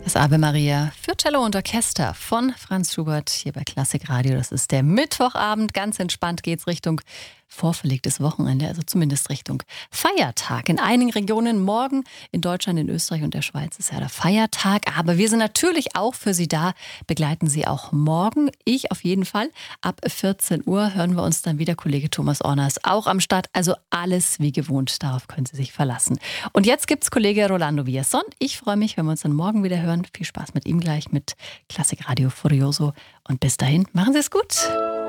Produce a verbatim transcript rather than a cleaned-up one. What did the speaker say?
Das Ave Maria für Cello und Orchester von Franz Schubert hier bei Klassik Radio. Das ist der Mittwochabend. Ganz entspannt geht's Richtung vorverlegtes Wochenende, also zumindest Richtung Feiertag. In einigen Regionen morgen, in Deutschland, in Österreich und der Schweiz ist ja der Feiertag. Aber wir sind natürlich auch für Sie da, begleiten Sie auch morgen. Ich auf jeden Fall. Ab vierzehn Uhr hören wir uns dann wieder. Kollege Thomas Orner ist auch am Start. Also alles wie gewohnt, darauf können Sie sich verlassen. Und jetzt gibt's Kollege Rolando Villazón. Ich freue mich, wenn wir uns dann morgen wieder hören. Viel Spaß mit ihm gleich mit Klassik Radio Furioso. Und bis dahin, machen Sie es gut.